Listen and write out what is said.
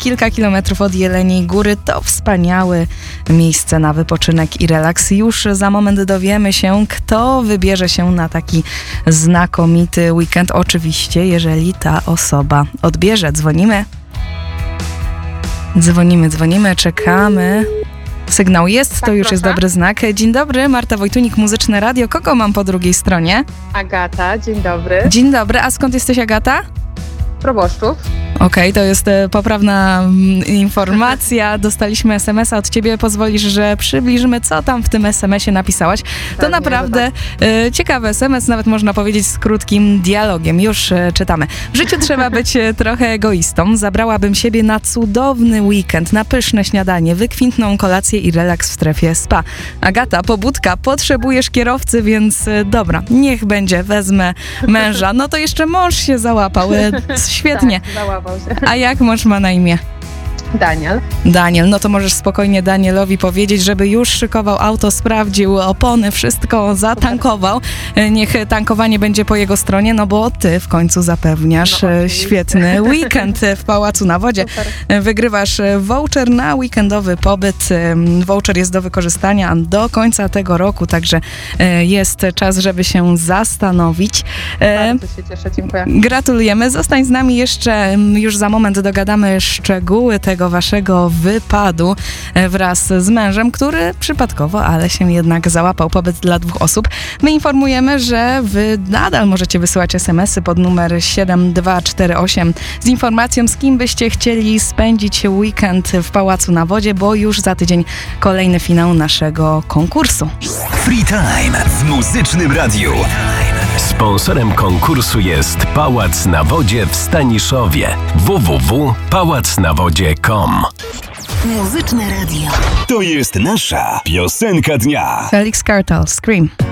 kilka kilometrów od Jeleniej Góry. To wspaniałe miejsce na wypoczynek i relaks. Już za moment dowiemy się, kto wybierze się na taki znakomity weekend. Oczywiście, jeżeli ta osoba odbierze. Dzwonimy, czekamy. Sygnał jest, to już jest dobry znak. Dzień dobry, Marta Wojtunik, Muzyczne Radio. Kogo mam po drugiej stronie? Agata, dzień dobry. Dzień dobry, a skąd jesteś, Agata? Proboszczów. Okej, to jest poprawna informacja. Dostaliśmy SMS-a od ciebie. Pozwolisz, że przybliżymy, co tam w tym SMS-ie napisałaś. To naprawdę ciekawy SMS, nawet można powiedzieć z krótkim dialogiem. Już czytamy. W życiu trzeba być trochę egoistą. Zabrałabym siebie na cudowny weekend, na pyszne śniadanie, wykwintną kolację i relaks w strefie spa. Agata, pobudka, potrzebujesz kierowcy, więc dobra, niech będzie, wezmę męża. No to jeszcze mąż się załapał. Świetnie. Tak, załapał się. A jak mąż ma na imię? Daniel, no to możesz spokojnie Danielowi powiedzieć, żeby już szykował auto, sprawdził opony, wszystko zatankował. Niech tankowanie będzie po jego stronie, no bo ty w końcu zapewniasz świetny weekend w Pałacu na Wodzie. Super. Wygrywasz voucher na weekendowy pobyt. Voucher jest do wykorzystania do końca tego roku, także jest czas, żeby się zastanowić. Bardzo się cieszę, dziękuję. Gratulujemy. Zostań z nami jeszcze, już za moment dogadamy szczegóły tego waszego wypadu wraz z mężem, który przypadkowo, ale się jednak załapał pobyt dla 2 osób. My informujemy, że wy nadal możecie wysyłać SMS-y pod numer 7248 z informacją, z kim byście chcieli spędzić weekend w Pałacu na Wodzie, bo już za tydzień kolejny finał naszego konkursu. Free Time w Muzycznym Radiu. Sponsorem konkursu jest Pałac na Wodzie w Staniszowie. www.pałacnawodzie.com. Muzyczne Radio. To jest nasza piosenka dnia. Felix Cartal, Scream.